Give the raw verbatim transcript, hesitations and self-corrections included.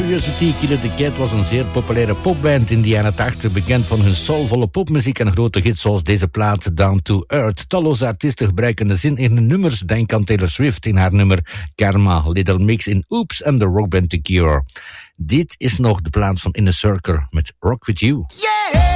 Curiosity, Killer the Cat was een zeer populaire popband in de jaren tachtig, bekend van hun soulvolle popmuziek en grote hits zoals deze plaat Down to Earth. Talloze artiesten gebruiken de zin in hun nummers. Denk aan Taylor Swift in haar nummer Karma, Little Mix in Oops en de rockband The Cure. Dit is nog de plaat van Inner Circle met Rock With You. Yeah!